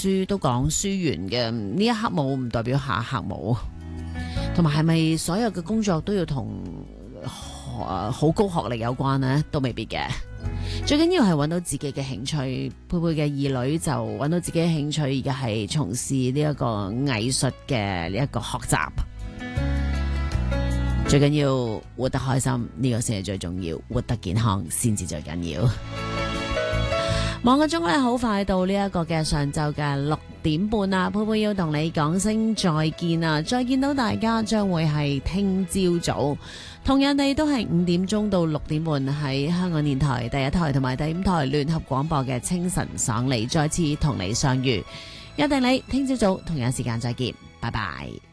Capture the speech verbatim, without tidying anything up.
書都講書緣嘅，呢一刻冇唔代表下一刻冇，同埋係咪所有嘅工作都要同好高學歷有關呢？都未必嘅。最緊要係揾到自己嘅興趣，佩佩嘅二女就揾到自己嘅興趣，而家係從事呢一個藝術嘅呢一個學習。最緊要活得開心，呢個先係最重要，活得健康先至最緊要。望個鐘咧，好快到呢一個嘅上晝嘅六點半啦，佩佩要同你講聲再見啊！再見到大家將會係聽朝早，同樣地都係五點鐘到六點半喺香港電台第一台同埋第五台聯合廣播嘅清晨爽利，再次同你相遇。約定你聽朝早同樣時間再見，拜拜。